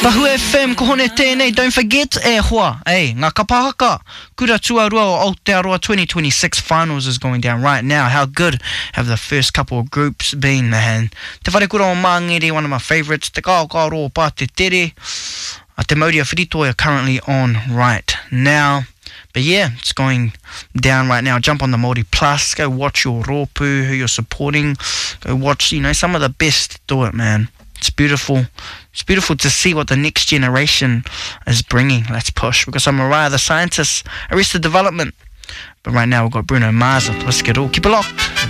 Pahu FM ko hone tēnei. Don't forget, hoa, ngā kapahaka. Kura tuarua o Aotearoa 2026 finals is going down right now. How good have the first couple of groups been, man? Te whare kura o Mangere, one of my favourites. Te Kaokaro o Pāte Tere. Te Mauria Whiritoa are currently on right now. But yeah, it's going down right now. Jump on the Māori Plus. Go watch your rōpū, who you're supporting. Go watch, some of the best do it, man. It's beautiful. It's beautiful to see what the next generation is bringing. Let's push. We've got some Mariah the Scientist, Arrested Development. But right now we've got Bruno Mars with Whisker All. Keep it locked.